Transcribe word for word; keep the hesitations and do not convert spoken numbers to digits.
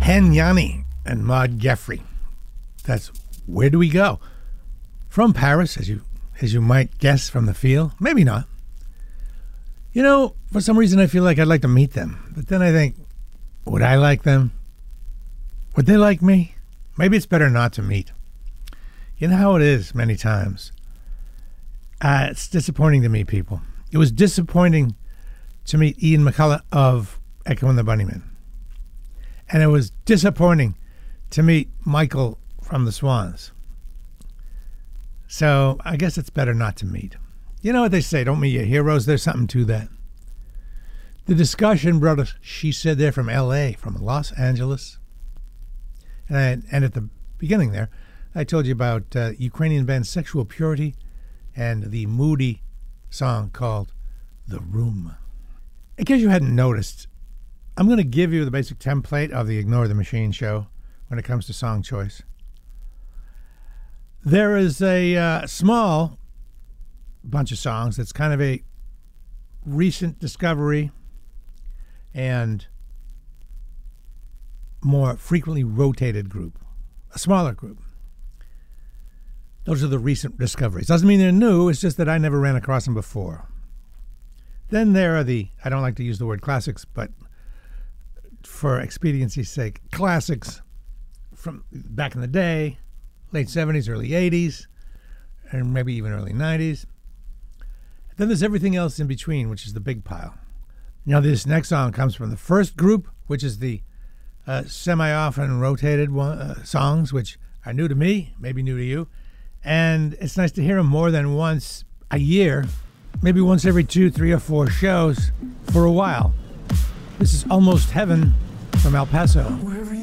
Hen Yanni and Maud Geffrey. That's Where Do We Go? From Paris, as you as you might guess from the feel. Maybe not. You know, for some reason I feel like I'd like to meet them. But then I think, would I like them? Would they like me? Maybe it's better not to meet. You know how it is many times. Uh, it's disappointing to meet people. It was disappointing to meet Ian McCullough of Echo and the Bunnymen. And it was disappointing to meet Michael from the Swans. So I guess it's better not to meet. You know what they say, don't meet your heroes. There's something to that. The discussion brought us, she said they're from L A, from Los Angeles. And, I, and at the beginning there, I told you about uh, Ukrainian band Sexual Purity and the moody song called The Room. In case you hadn't noticed, I'm going to give you the basic template of the Ignore the Machine show when it comes to song choice. There is a uh, small bunch of songs that's kind of a recent discovery and more frequently rotated group, a smaller group. Those are the recent discoveries. Doesn't mean they're new, it's just that I never ran across them before. Then there are the, I don't like to use the word classics, but for expediency's sake, classics from back in the day, late seventies, early eighties, and maybe even early nineties. Then there's everything else in between, which is the big pile. Now, this next song comes from the first group, which is the uh, semi-often rotated one, uh, songs, which are new to me, maybe new to you. And it's nice to hear them more than once a year, maybe once every two, three, or four shows for a while. This is Almost Heaven from El Paso. Wherever